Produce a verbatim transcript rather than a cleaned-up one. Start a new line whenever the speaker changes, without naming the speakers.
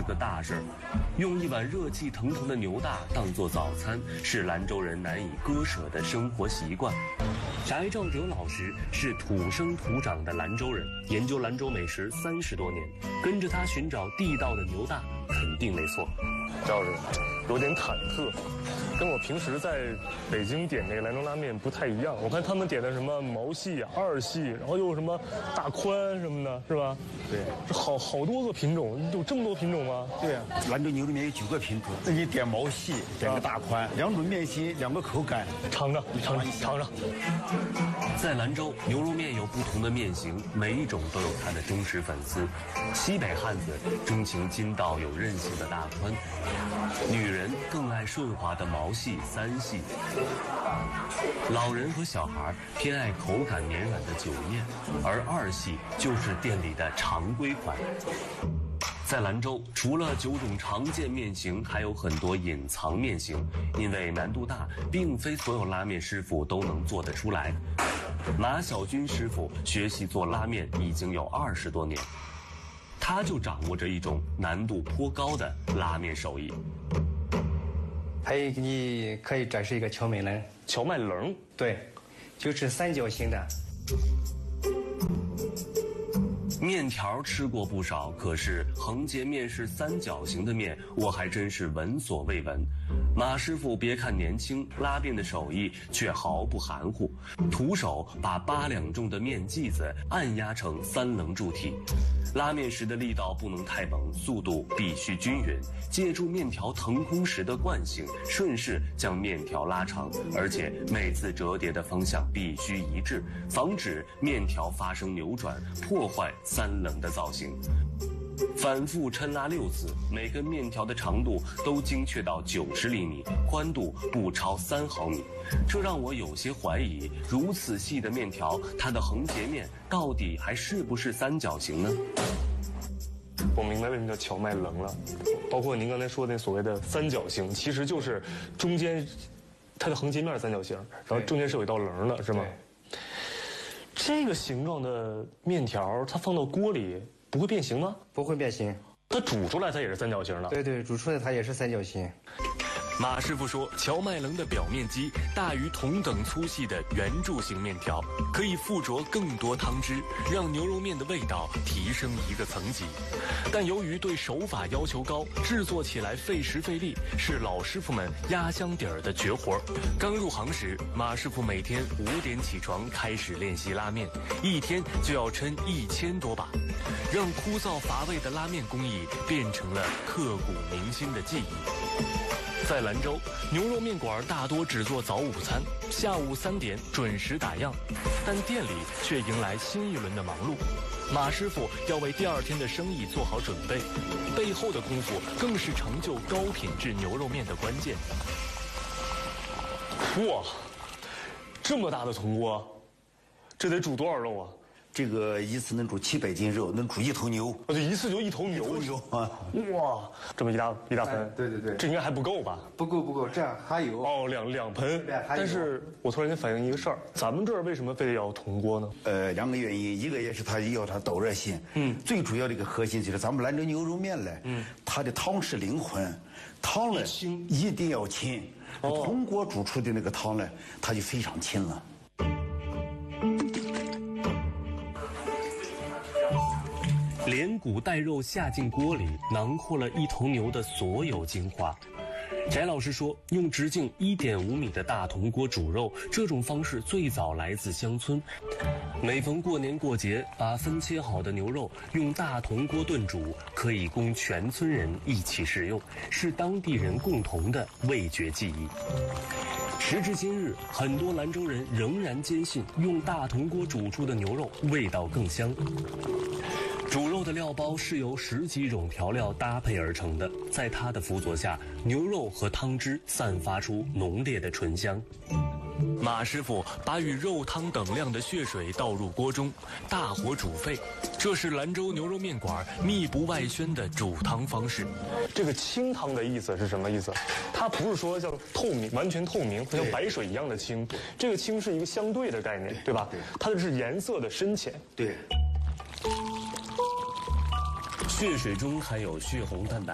个大事儿。用一碗热气腾腾的牛大当做早餐，是兰州人难以割舍的生活习惯。翟兆德老师是土生土长的兰州人，研究兰州美食三十多年，跟着他寻找地道的牛大，肯定没错。
赵师有点忐忑，跟我平时在北京点那个兰州拉面不太一样。我看他们点的什么毛细、二细，然后又什么大宽什么的，是吧？
对，
这好好多个品种，有这么多品种吗？
对呀、啊，兰州牛肉面有九个品种，你点毛细，点个大宽，两种面型，两个口感。
尝尝，尝尝，尝尝。
在兰州，牛肉面有不同的面型，每一种都有它的忠实粉丝。西北汉子钟情筋道有韧性的大宽，女人更爱顺滑的毛细、三细，老人和小孩偏爱口感绵软的酒面，而二细就是店里的常规款。在兰州，除了九种常见面型，还有很多隐藏面型，因为难度大，并非所有拉面师傅都能做得出来。马小军师傅学习做拉面已经有二十多年，他就掌握着一种难度颇高的拉面手艺。
还有给你可以展示一个荞麦棱，
荞麦棱，
对，就是三角形的。
面条吃过不少，可是横截面是三角形的面，我还真是闻所未闻。马师傅别看年轻，拉面的手艺却毫不含糊，徒手把八两重的面剂子按压成三棱柱体。拉面时的力道不能太猛，速度必须均匀，借助面条腾空时的惯性，顺势将面条拉长，而且每次折叠的方向必须一致，防止面条发生扭转，破坏三棱的造型。反复抻拉六次，每根面条的长度都精确到九十厘米，宽度不超三毫米。这让我有些怀疑，如此细的面条，它的横截面到底还是不是三角形呢？
我明白为什么叫荞麦棱了。包括您刚才说的那所谓的三角形，其实就是中间它的横截面是三角形，然后中间是有一道棱的，是吗？这个形状的面条，它放到锅里不会变形吗？
不会变形。
它煮出来它也是三角形的。
对对，煮出来它也是三角形。
马师傅说，荞麦棱的表面积大于同等粗细的圆柱形面条，可以附着更多汤汁，让牛肉面的味道提升一个层级。但由于对手法要求高，制作起来费时费力，是老师傅们压箱底儿的绝活。刚入行时，马师傅每天五点起床开始练习拉面，一天就要抻一千多把，让枯燥乏味的拉面工艺变成了刻骨铭心的记忆。在兰州，牛肉面馆大多只做早午餐，下午三点准时打烊，但店里却迎来新一轮的忙碌。马师傅要为第二天的生意做好准备，背后的功夫更是成就高品质牛肉面的关键。
哇，这么大的铜锅，这得煮多少肉啊？
这个一次能煮七百斤肉，能煮一头牛。
哦，这一次就一头牛。
一头牛啊！
哇，这么一大一大盆、哎。
对对对，
这应该还不够吧？
不够不够，这样还有。
哦，两两盆。但是我突然间反映一个事儿，咱们这儿为什么非得要铜锅呢？
呃，两个原因，一个也是它要它导热性。嗯。最主要的一个核心就是咱们兰州牛肉面嘞，嗯，它的汤是灵魂，汤呢一定要清。哦。铜锅煮出的那个汤呢，它就非常清了。
连骨带肉下进锅里，囊括了一头牛的所有精华。翟老师说，用直径一点五米的大铜锅煮肉，这种方式最早来自乡村。每逢过年过节，把分切好的牛肉用大铜锅炖煮，可以供全村人一起食用，是当地人共同的味觉记忆。时至今日，很多兰州人仍然坚信，用大铜锅煮出的牛肉味道更香。煮肉的料包是由十几种调料搭配而成的，在它的辅佐下，牛肉和汤汁散发出浓烈的醇香。马师傅把与肉汤等量的血水倒入锅中，大火煮沸，这是兰州牛肉面馆秘不外宣的煮汤方式。
这个清汤的意思是什么意思？它不是说像透明、完全透明，像白水一样的清，这个清是一个相对的概念，对吧？对，它的是颜色的深浅。
对。
血水中含有血红蛋白，